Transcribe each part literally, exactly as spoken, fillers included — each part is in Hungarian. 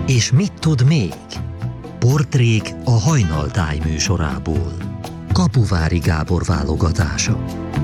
És mit tud még? Portrék a Hajnal Táj műsorából. Kapuvári Gábor válogatása.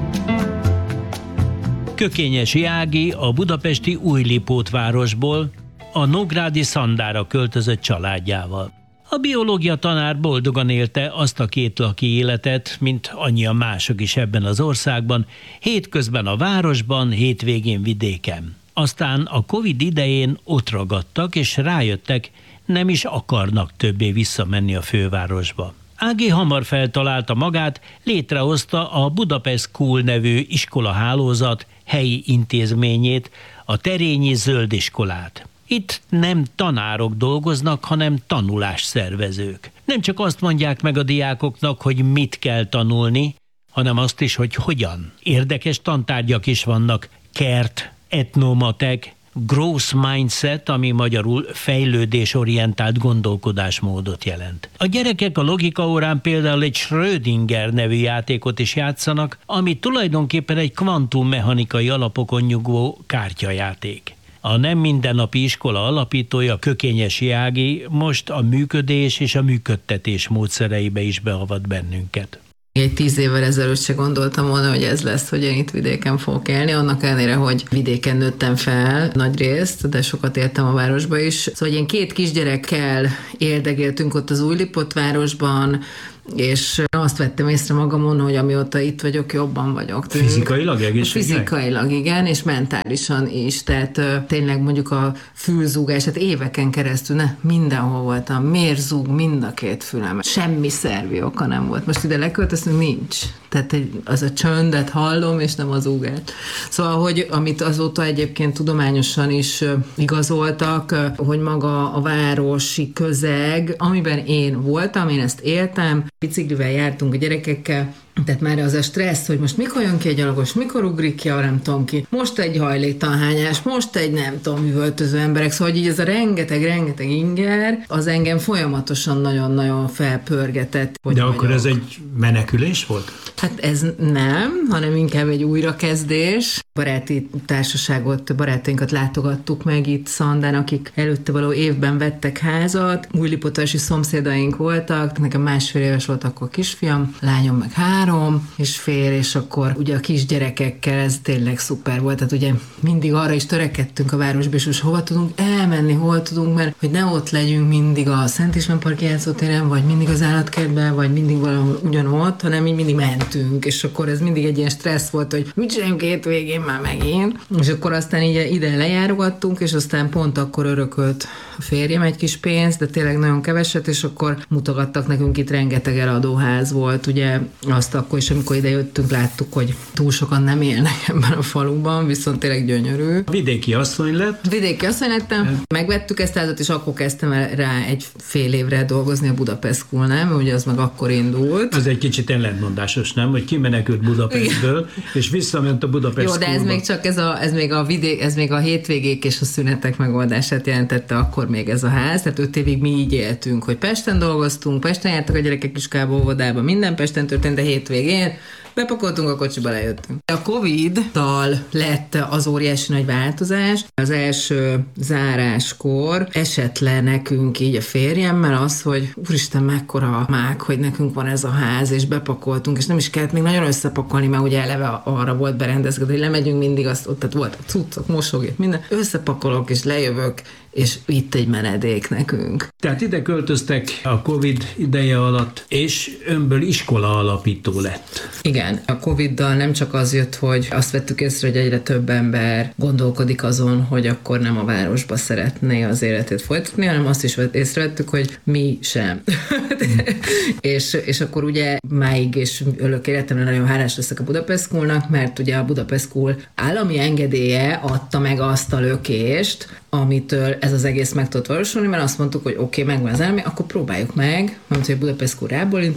Kökényesi Ági a budapesti Újlipótvárosból a nógrádi Szandára költözött családjával. A biológia tanár boldogan élte azt a kétlaki életet, mint annyian mások is ebben az országban, hétközben a városban, hétvégén vidéken. Aztán a Covid idején ott ragadtak, és rájöttek, nem is akarnak többé visszamenni a fővárosba. Ági hamar feltalálta magát, létrehozta a Budapest School nevű iskolahálózat helyi intézményét, a Terényi Zöldiskolát. Itt nem tanárok dolgoznak, hanem tanulásszervezők. Nem csak azt mondják meg a diákoknak, hogy mit kell tanulni, hanem azt is, hogy hogyan. Érdekes tantárgyak is vannak, kert, etnomatek, growth mindset, ami magyarul fejlődésorientált gondolkodásmódot jelent. A gyerekek a logika órán például egy Schrödinger nevű játékot is játszanak, ami tulajdonképpen egy kvantummechanikai alapokon nyugvó kártyajáték. A nem mindennapi iskola alapítója, Kökényesi Ági most a működés és a működtetés módszereibe is beavat bennünket. Egy tíz évvel ezelőtt se gondoltam volna, hogy ez lesz, hogy én itt vidéken fogok élni, annak ellenére, hogy vidéken nőttem fel nagy részt, de sokat éltem a városba is. Szóval én két kisgyerekkel éldegéltünk ott az Újlipótvárosban, és azt vettem észre magamon, hogy amióta itt vagyok, jobban vagyok. Fizikailag egészségnek? Fizikailag, igen, és mentálisan is. Tehát tényleg mondjuk a fülzúgás, tehát éveken keresztül ne, mindenhol voltam. Miért zúg mind a két fülem? Semmi szervi oka nem volt. Most ide leköltöztünk, nincs. Tehát az a csöndet hallom, és nem az zúgát. Szóval, hogy amit azóta egyébként tudományosan is igazoltak, hogy maga a városi közeg, amiben én voltam, én ezt éltem, biciklivel jártunk a gyerekekkel, tehát már az a stressz, hogy most mikor jön ki egy gyalogos, mikor ugrik ki, nem tudom ki, most egy hajléktalanhányás, most egy nem tudom, üvöltöző emberek, szóval így ez a rengeteg-rengeteg inger, az engem folyamatosan nagyon-nagyon felpörgetett. De vagyok. Akkor ez egy menekülés volt? Hát ez nem, hanem inkább egy újrakezdés. Baráti társaságot, barátainkat látogattuk meg itt Szandán, akik előtte való évben vettek házat. Újlipótvárosi szomszédaink voltak, nekem másfél éves volt akkor kisfiam, lányom meg három és fél, és akkor ugye a kisgyerekekkel ez tényleg szuper volt. Tehát ugye mindig arra is törekedtünk a városba, és most hova tudunk elmenni, hol tudunk, mert hogy ne ott legyünk mindig a Szent István Park játszótéren, vagy mindig az állatkertben, vagy mindig valahol ugyanott, hanem így mindig mentünk, és akkor ez mindig egy ilyen stressz volt, hogy mit csináljunk két végén már megint. És akkor aztán így ide lejárogattunk, és aztán pont akkor örökölt a férjem egy kis pénzt, de tényleg nagyon keveset, és akkor mutogattak nekünk, itt rengeteg eladóház volt, ugye azt akkor is, amikor ide jöttünk, láttuk, hogy túl sokan nem élnek ebben a faluban, viszont tényleg gyönyörű. Vidéki asszony lett. Vidéki asszony lettem. Megvettük ezt házat, és akkor kezdtem el rá egy fél évre dolgozni a Budapest School-nál, mert ugye az meg akkor indult. Az egy kicsit ellentmondásos, nem? Hogy kimenekült Budapestből, és visszament a Budapest Jó, de ez még csak ez, a, ez, még a vidék, ez még a hétvégék és a szünetek megoldását jelentette akkor még ez a ház. Tehát öt évig mi így éltünk, hogy Pesten dolgoztunk, Pesten jártak a gyerekek iskába, óvodába, minden Pesten történt, de hétvégén bepakoltunk a kocsiba, lejöttünk. A Covid-tal lett az óriási nagy változás. Az első záráskor esett le nekünk így a férjemmel az, hogy úristen, mekkora mák, hogy nekünk van ez a ház, és bepakoltunk, és nem is kellett még nagyon összepakolni, mert ugye eleve arra volt berendezkedve, hogy lemegyünk mindig, azt ott tehát volt a cuccok, mosógép, minden. Összepakolok, és lejövök, és itt egy menedék nekünk. Tehát ide költöztek a Covid ideje alatt, és önből iskola alapító lett. Igen, a Coviddal nem csak az jött, hogy azt vettük észre, hogy egyre több ember gondolkodik azon, hogy akkor nem a városba szeretné az életét folytatni, hanem azt is észrevettük, hogy mi sem. és, és akkor ugye máig és örök életemre nagyon hálás leszek a Budapest School-nak, mert ugye a Budapest School állami engedélye adta meg azt a lökést, amitől ez az egész meg tudott valósulni, mert azt mondtuk, hogy oké, okay, megvan az elmi, akkor próbáljuk meg, mondta, hogy a Budapest School rábólintott,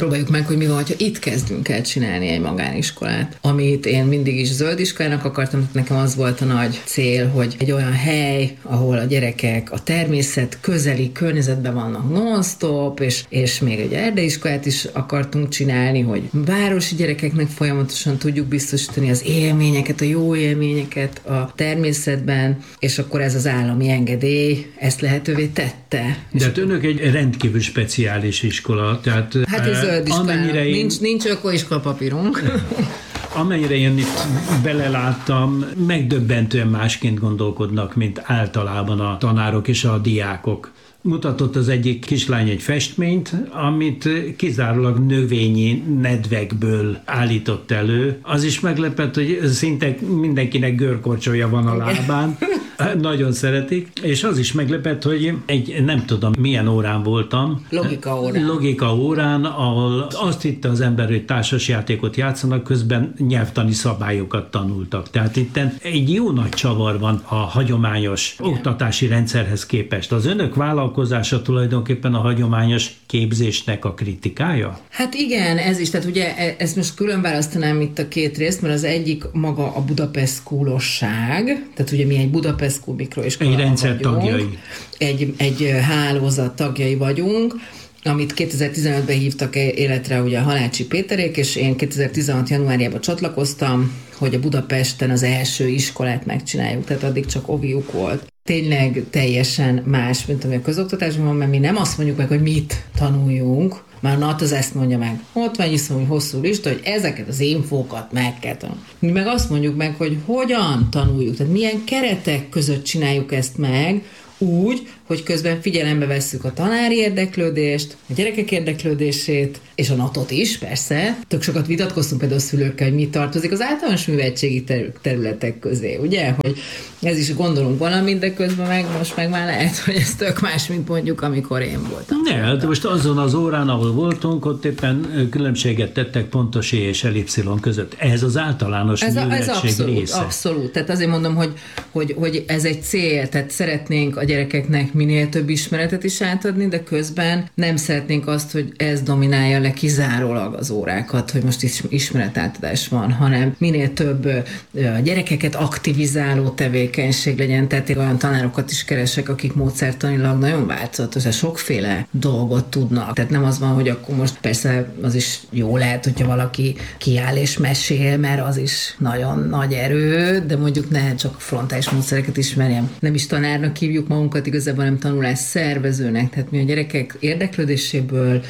próbáljuk meg, hogy mi van, ha itt kezdünk el csinálni egy magániskolát, amit én mindig is zöld iskolának akartam, nekem az volt a nagy cél, hogy egy olyan hely, ahol a gyerekek a természet közeli környezetben vannak non-stop, és, és még egy erdeiiskolát is akartunk csinálni, hogy városi gyerekeknek folyamatosan tudjuk biztosítani az élményeket, a jó élményeket a természetben, és akkor ez az állami engedély ezt lehetővé tette. De hát önök egy rendkívül speciális iskola, tehát hát ez zöld iskola, én... nincs, nincs ökoiskola papírunk. Amennyire én itt beleláttam, megdöbbentően másként gondolkodnak, mint általában a tanárok és a diákok. Mutatott az egyik kislány egy festményt, amit kizárólag növényi nedvekből állított elő. Az is meglepett, hogy szinte mindenkinek görkorcsolya van a lábán. Nagyon szeretik, és az is meglepett, hogy egy nem tudom milyen órán voltam. Logika órán. Logika órán, ahol azt hitte az ember, hogy társasjátékot játszanak, közben nyelvtani szabályokat tanultak. Tehát itt egy jó nagy csavar van a hagyományos igen. oktatási rendszerhez képest. Az önök vállalkozása tulajdonképpen a hagyományos képzésnek a kritikája? Hát igen, ez is. Tehát ugye ezt most külön választanám itt a két részt, mert az egyik maga a Budapest Schoolosság, tehát ugye mi egy Budapest School mikroiskola egy rendszer vagyunk, tagjai. Egy, egy hálózat tagjai vagyunk, amit kétezer-tizenötben hívtak életre ugye a Halácsi Péterék, és én kétezer-tizenhat januárjában csatlakoztam, hogy a Budapesten az első iskolát megcsináljuk, tehát addig csak oviuk volt. Tényleg teljesen más, mint ami a közoktatásban van, mert mi nem azt mondjuk meg, hogy mit tanuljunk, már Nat az ezt mondja meg. Ott van iszonyú hosszú lista, hogy ezeket az infókat meg kell tanulni. Mi meg azt mondjuk meg, hogy hogyan tanuljuk, tehát milyen keretek között csináljuk ezt meg, úgy, hogy közben figyelembe vesszük a tanári érdeklődést, a gyerekek érdeklődését, és a natot is, persze. Tök sokat vitatkoztunk például a szülőkkel, hogy mi tartozik az általános műveltségi területek közé, ugye? Hogy ez is gondolunk valamit, de közben meg most meg már lehet, hogy ez tök más, mint mondjuk, amikor én voltam. Ne, hát most azon az órán, ahol voltunk, ott éppen különbséget tettek pontos é és elipszilon között. Ez az általános ez műveltség a, ez abszolút, része. Abszolút. Tehát azért mondom, hogy, hogy, hogy ez egy cél, tehát szeretnénk a gyerekeknek minél több ismeretet is átadni, de közben nem szeretnénk azt, hogy ez dominálja le kizárólag az órákat, hogy most is ismeretátadás van, hanem minél több a gyerekeket aktivizáló tevékenység legyen, tehát én olyan tanárokat is keresek, akik módszertanilag nagyon változatos, tehát sokféle dolgot tudnak. Tehát nem az van, hogy akkor most persze az is jó lehet, hogyha valaki kiáll és mesél, mert az is nagyon nagy erő, de mondjuk ne csak frontális módszereket ismerjem. Nem is tanárnak hívjuk magunkat, igazából nem tanulás szervezőnek, tehát mi a gyerekek érdeklődéséből,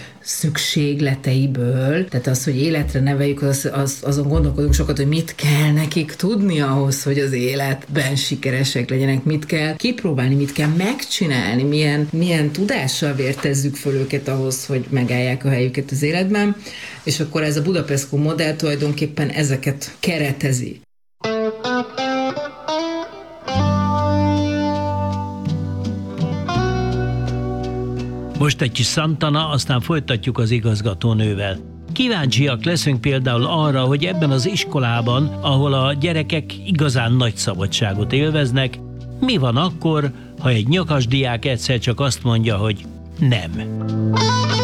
szükségleteiből, tehát az, hogy életre neveljük, az, az, azon gondolkodunk sokat, hogy mit kell nekik tudni ahhoz, hogy az életben sikeresek legyenek, mit kell kipróbálni, mit kell megcsinálni, milyen, milyen tudással vértezzük föl őket ahhoz, hogy megállják a helyüket az életben, és akkor ez a Budapest School modell tulajdonképpen ezeket keretezi. Most egy kis Santana, aztán folytatjuk az igazgatónővel. Kíváncsiak leszünk például arra, hogy ebben az iskolában, ahol a gyerekek igazán nagy szabadságot élveznek, mi van akkor, ha egy nyakas diák egyszer csak azt mondja, hogy nem.